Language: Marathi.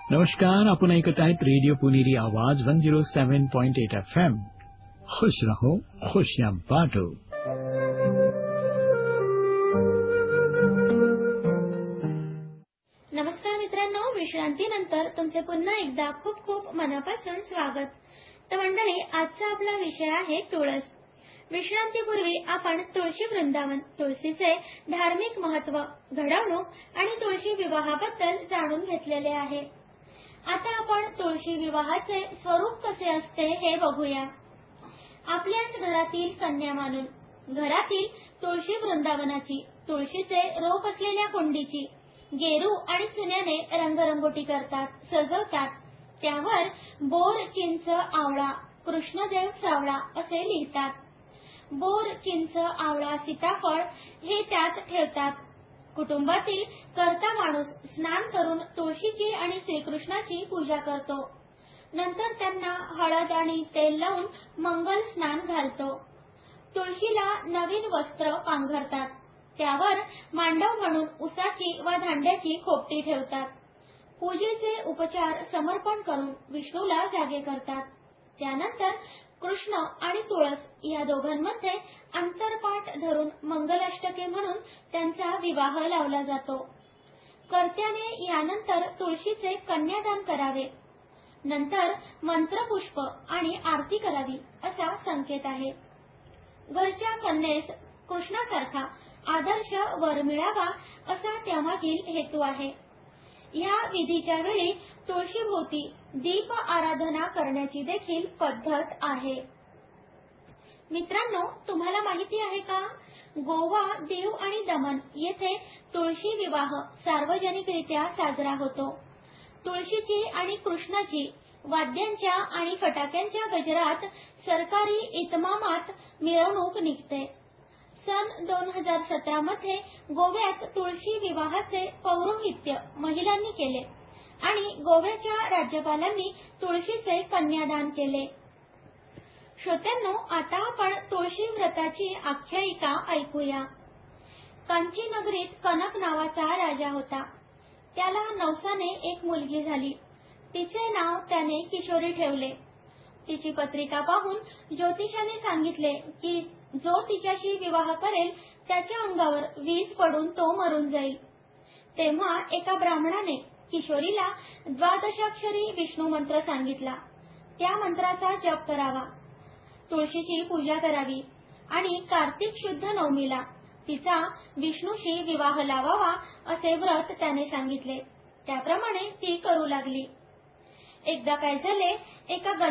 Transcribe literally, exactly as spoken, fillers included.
नमस्कार, आपण ऐकत आहेत रेडिओ पुणेरी आवाज वन झिरो सेवन पॉइंट एट एफ एम. खुश रहो, खुशियां बांटो. नमस्कार मित्रांनो, विश्रांतीनंतर तुमचे पुन्हा एकदा खूप खूप मनापासून स्वागत. तर मंडळी, आजचा आपला विषय आहे तुळस. विश्रांतीपूर्वी आपण तुळशी वृंदावन, तुळशीचे धार्मिक महत्त्व, घडवणूक आणि तुळशी विवाहाबद्दल जाणून घेतलेले आहे. आता आपण तुळशी विवाहाचे स्वरूप कसे असते हे बघूया. आपल्याच घरातील कन्या मानून घरातील तुळशी वृंदावनाची, तुळशीचे रोप असलेल्या कुंडीची गेरू आणि चुन्याने रंगरंगोटी करतात, सजवतात. त्यावर बोर, चिंच, आवळा, कृष्णदेव सावळा असे लिहितात. बोर, चिंच, आवळा, सीताफळ हे त्यात ठेवतात. कुटुंबातील कर्ता माणूस स्नान करून तुळशीची आणि श्रीकृष्णाची पूजा करतो. नंतर त्यांना हळद आणि तेल लावून मंगल स्नान घालतो. तुळशीला नवीन वस्त्र पांघरतात. त्यावर मांडव म्हणून उसाची व धांड्याची खोपटी ठेवतात. पूजेचे उपचार समर्पण करून विष्णूला जागे करतात. त्यानंतर कृष्ण आणि तुळस या दोघांमध्ये अंतरपाठ धरून मंगलाष्टके म्हणून त्यांचा विवाह लावला जातो. कर्त्याने यानंतर तुळशीचे कन्यादान करावे. नंतर मंत्रपुष्प आणि आरती करावी असा संकेत आहे. घरच्या कन्येस कृष्णासारखा आदर्श वर मिळावा असा त्यामागील हेतू आहे. या विधीच्या वेळी तुळशीभोवती दीप आराधना करण्याची देखील पद्धत आहे. मित्रांनो, तुम्हाला माहिती आहे का, गोवा, दीव आणि दमण येथे तुळशी विवाह सार्वजनिकरित्या साजरा होतो. तुळशीची आणि कृष्णाची वाद्यांच्या आणि फटाक्यांच्या गजरात सरकारी इतमामात मिरवणूक निघते. सन दोन हजार सतरा मध्ये गोव्यात तुळशी विवाहाचे पौरोहित्य महिलांनी केले आणि गोव्याच्या राज्यपालांनी तुळशीचे कन्यादान केले. श्रोत्यांनो, आता आपण तुळशी व्रताची आख्यायिका ऐकूया. कांची नगरीत कनक नावाचा राजा होता. त्याला नवसाने एक मुलगी झाली. तिचे नाव त्याने किशोरी ठेवले. तिची पत्रिका पाहून ज्योतिषाने सांगितले की जो तिच्याशी विवाह करेल त्याच्या अंगावर वीज पडून तो मरून जाईल. तेव्हा एका ब्राह्मणाने किशोरीला द्वादशाक्षरी विष्णू मंत्र सांगितला. त्या मंत्राचा जप करावा, तुळशीची पूजा करावी आणि कार्तिक शुद्ध नवमीला तिचा विष्णूशी विवाह लावावा असे व्रत त्याने सांगितले. त्याप्रमाणे ती करू लागली. एकदा काय झाले, एका